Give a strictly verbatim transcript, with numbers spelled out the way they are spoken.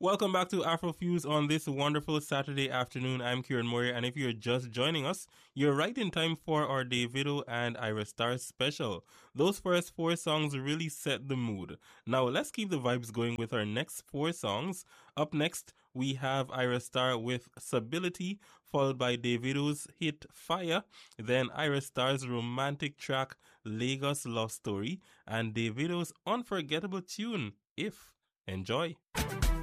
Welcome back to Afrofuse on this wonderful Saturday afternoon. I'm Kieran Moyer, and if you're just joining us, you're right in time for our Davido and Ira Star special. Those first four songs really set the mood. Now, let's keep the vibes going with our next four songs. Up next, we have Ira Star with Stability, followed by Davido's hit Fire, then Ira Star's romantic track Lagos Love Story, and Davido's unforgettable tune If. Enjoy.